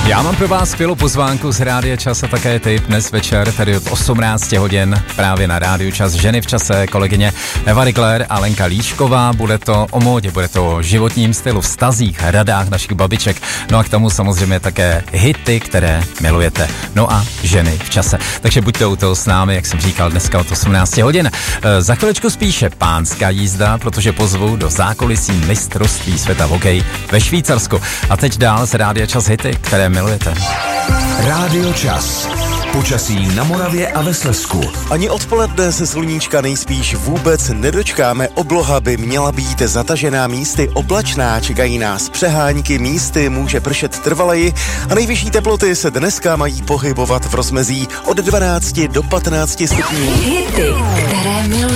Já mám pro vás skvělou pozvánku z Rádia Čas a také tip dnes večer, tedy od 18 hodin právě na Rádiu Čas. Ženy v čase, kolegyně Eva Rigler a Lenka Líšková. Bude to o módě, bude to o životním stylu, vztazích, radách našich babiček. No a k tomu samozřejmě také hity, které milujete. No a ženy v čase. Takže buďte u toho s námi, jak jsem říkal, dneska od 18 hodin. Za chviličku spíše pánská jízda, protože pozvu do zákulisí mistrovství světa v hokeji ve Švýcarsku. A teď dál z Rádia Čas hity, které milujete. Rádio Čas. Počasí na Moravě a ve Slezsku. Ani odpoledne se sluníčka nejspíš vůbec nedočkáme. Obloha by měla být zatažená, místy oblačná, čekají nás přehánky, místy může pršet trvaleji a nejvyšší teploty se dneska mají pohybovat v rozmezí od 12 do 15 stupňů. Hity, které milujete.